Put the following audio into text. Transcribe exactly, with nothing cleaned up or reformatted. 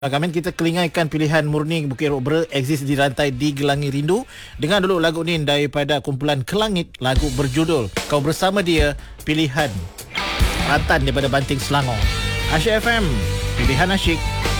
Kami kita kelingaikan pilihan murni Bukit Rockbra eksis di rantai di Gelangi Rindu. Dengar dulu lagu ni daripada kumpulan Kelangit, lagu berjudul Kau Bersama Dia, pilihan Ratan daripada Banting Selangor. Asyik F M, pilihan asyik.